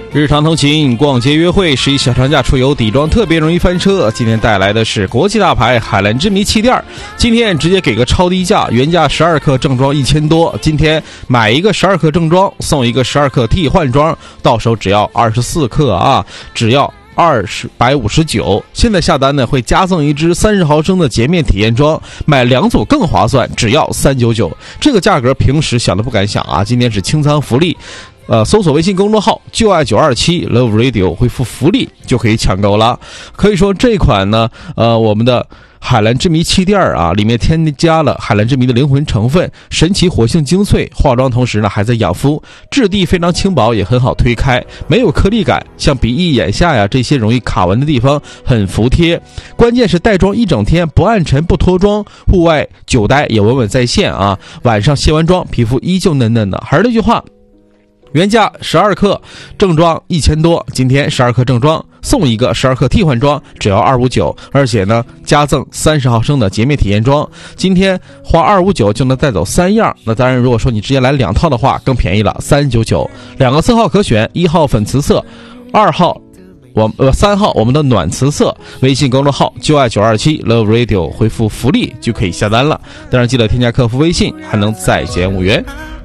日常通勤、逛街约会，11小长假出游，底妆特别容易翻车。今天带来的是国际大牌海蓝之谜气垫，今天直接给个超低价，原价12克正装1000多，今天买一个12克正装送一个12克替换装，到手只要24克啊，只要259。现在下单呢会加赠一支30毫升的洁面体验装，买2组更划算，只要399。这个价格平时想都不敢想啊，今天是清仓福利。搜索微信公众号就爱927 Love Radio， 回复福利就可以抢购了。可以说这款呢，我们的海蓝之谜气垫啊，里面添加了海蓝之谜的灵魂成分神奇活性精粹，化妆同时呢还在养肤，质地非常轻薄，也很好推开，没有颗粒感，像鼻翼、眼下呀这些容易卡纹的地方很服帖。关键是带妆一整天不暗沉不脱妆，户外久待也稳稳在线啊，晚上卸完妆皮肤依旧嫩嫩的。还是那句话，原价12克正装1000多，今天12克正装送一个12克替换装，只要259，而且呢加赠30毫升的洁面体验装，今天花259就能带走3样。那当然如果说你直接来2套的话更便宜了，399。两个色号可选，1号粉瓷色，3号我们的暖瓷色。微信公众号就爱927 Love Radio， 回复福利就可以下单了。当然记得添加客服微信，还能再减5元。